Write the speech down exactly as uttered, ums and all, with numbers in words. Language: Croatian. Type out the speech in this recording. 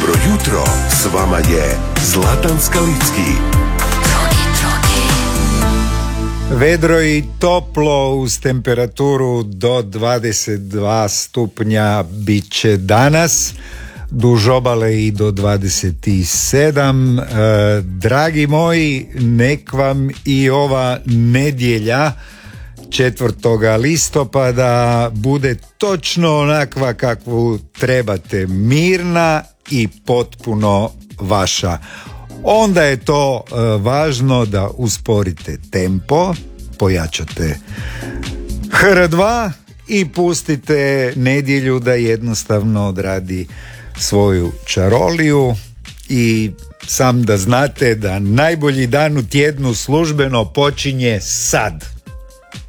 Dobro jutro, s vama je Zlatan Skalicki. Vedro i toplo uz temperaturu do dvadeset dva stupnja bit će danas, duž obale i do dvadeset sedam. E, dragi moji, nek vam i ova nedjelja četvrtoga listopada bude točno onakva kakvu trebate, mirna i potpuno vaša. Onda je to e, važno da usporite tempo, pojačate har dva i pustite nedjelju da jednostavno odradi svoju čaroliju. I sam da znate da najbolji dan u tjednu službeno počinje sad.